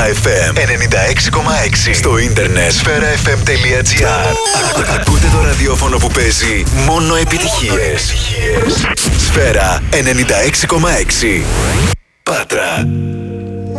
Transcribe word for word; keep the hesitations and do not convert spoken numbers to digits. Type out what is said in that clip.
Σφαίρα εφ εμ ενενήντα έξι κόμμα έξι. Στο ίντερνετ σφαίρα εφ εμ τελεία τζι άρ. Ακούτε το ραδιόφωνο που παίζει μόνο επιτυχίες. Σφαίρα ενενήντα έξι κόμμα έξι. Πάτρα.